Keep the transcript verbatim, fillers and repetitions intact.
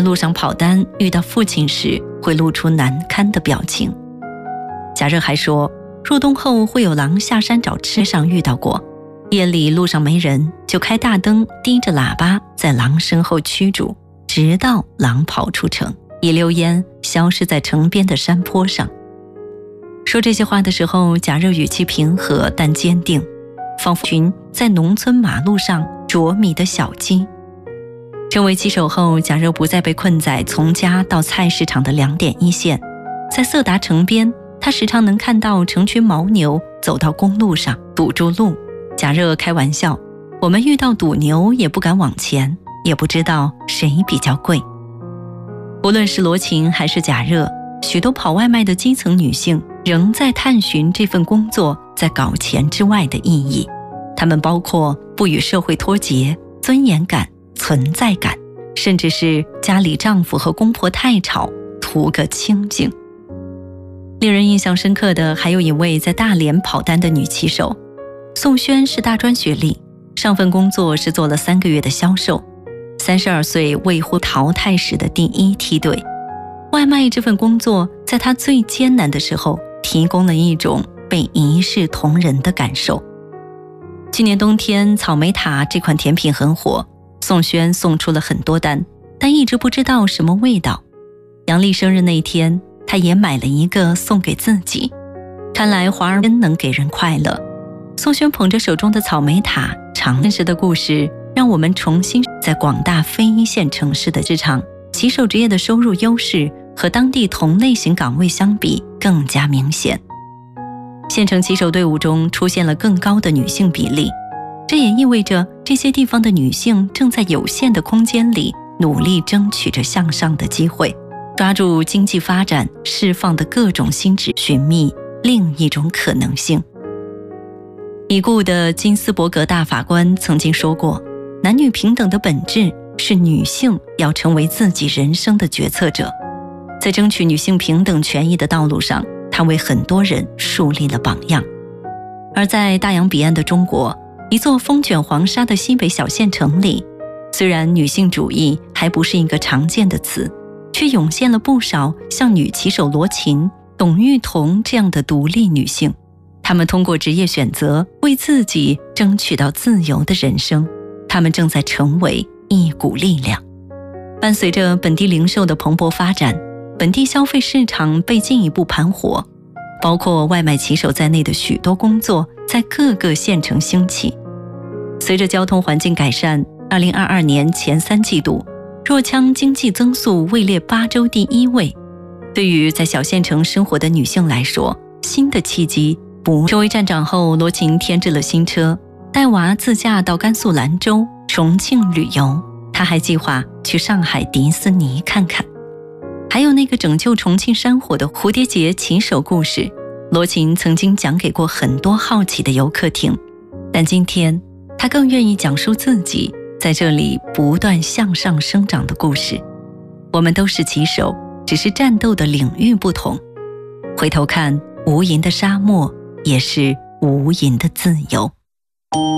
路上跑单遇到父亲时会露出难堪的表情。贾热还说，入冬后会有狼下山找吃，上遇到过，夜里路上没人，就开大灯低着喇叭在狼身后驱逐，直到狼跑出城，一溜烟消失在城边的山坡上。说这些话的时候，贾热语气平和但坚定，仿佛群在农村马路上啄米的小鸡。成为骑手后，贾热不再被困在从家到菜市场的两点一线。在色达城边，他时常能看到成群牦牛走到公路上堵住路。贾热开玩笑，我们遇到堵牛也不敢往前，也不知道谁比较贵。无论是罗琴还是贾热，许多跑外卖的基层女性仍在探寻这份工作在搞钱之外的意义。她们包括不与社会脱节、尊严感、存在感，甚至是家里丈夫和公婆太吵，图个清静。令人印象深刻的还有一位在大连跑单的女骑手，宋轩是大专学历，上份工作是做了三个月的销售，三十二岁未获淘汰时的第一梯队。外卖这份工作在她最艰难的时候提供了一种被一视同仁的感受。去年冬天草莓塔这款甜品很火，宋轩送出了很多单，但一直不知道什么味道。杨丽生日那天，他也买了一个送给自己。看来华儿真能给人快乐。宋轩捧着手中的草莓塔，尝真实的故事让我们重新在广大非一线城市的职场，骑手职业的收入优势和当地同类型岗位相比更加明显。县城骑手队伍中出现了更高的女性比例，这也意味着这些地方的女性正在有限的空间里努力争取着向上的机会，抓住经济发展释放的各种新知，寻觅另一种可能性。已故的金斯伯格大法官曾经说过，男女平等的本质是女性要成为自己人生的决策者。在争取女性平等权益的道路上，他为很多人树立了榜样。而在大洋彼岸的中国，一座风卷黄沙的西北小县城里，虽然女性主义还不是一个常见的词，却涌现了不少像女骑手罗琴、董玉彤这样的独立女性。她们通过职业选择为自己争取到自由的人生，她们正在成为一股力量。伴随着本地零售的蓬勃发展，本地消费市场被进一步盘活，包括外卖骑手在内的许多工作在各个县城兴起。随着交通环境改善，二零二二年前三季度，若羌经济增速位列八州第一位。对于在小县城生活的女性来说，新的契机不。成为站长后，罗琴添置了新车，带娃自驾到甘肃兰州、重庆旅游。她还计划去上海迪士尼看看。还有那个拯救重庆山火的蝴蝶结骑手故事，罗琴曾经讲给过很多好奇的游客听，但今天她更愿意讲述自己在这里不断向上生长的故事。我们都是骑手，只是战斗的领域不同。回头看，无垠的沙漠也是无垠的自由。